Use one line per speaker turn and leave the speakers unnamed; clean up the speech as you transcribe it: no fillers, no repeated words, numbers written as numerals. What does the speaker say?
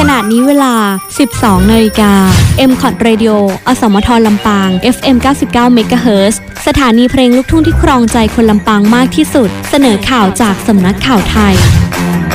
ขณะนี้เวลา 12 นาฬิกา MCOT Radio อสมทลำปาง FM 99 MHz สถานีเพลงลูกทุ่งที่ครองใจคนลำปางมากที่สุดเสนอข่าวจากสำนักข่าวไทย